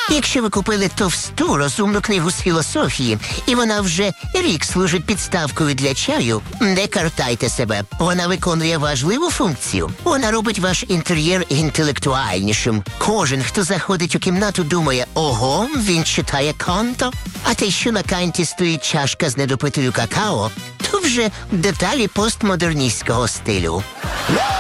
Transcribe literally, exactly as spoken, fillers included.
Якщо ви купили товсту розумну книгу з філософії, і вона вже рік служить підставкою для чаю, не картайте себе. Вона виконує важливу функцію. Вона робить ваш інтер'єр інтелектуальнішим. Кожен, хто заходить у кімнату, думає, ого, він читає Канта. А те, що на Канті стоїть чашка з недопитою какао, то вже деталі постмодерністського стилю.